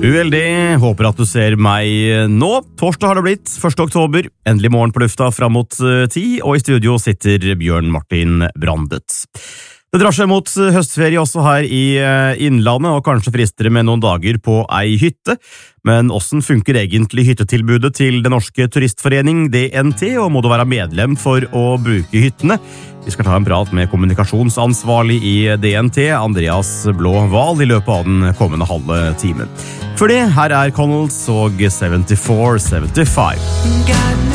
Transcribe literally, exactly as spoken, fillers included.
U L D, håper at du ser meg nå. Torsdag har det blitt, første oktober. Endelig morgen på lufta fram mot ti, og i studio sitter Bjørn Martin Brandet. Det drar seg mot høstferie også her i Innlandet, og kanskje frister det med noen dager på ei hytte. Men hvordan funker egentlig hyttetilbudet til Den Norske Turistforening, D N T, og må du være medlem for å bruke hyttene? Vi skal ta en prat med kommunikasjonsansvarlig i D N T, Andreas Blå-Val, i løpet av den kommende halve timen. For det, her er Connells og seventy-four seventy-five.